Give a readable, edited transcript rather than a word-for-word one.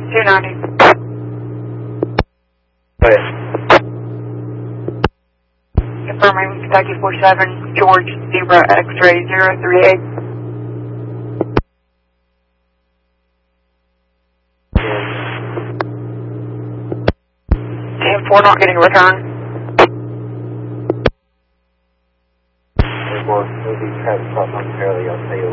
290. Go ahead. Confirming Kentucky 47, George Zebra X-ray 038. 10-4 not getting a return. Airborne, movie traffic cross momentarily, I'll tell you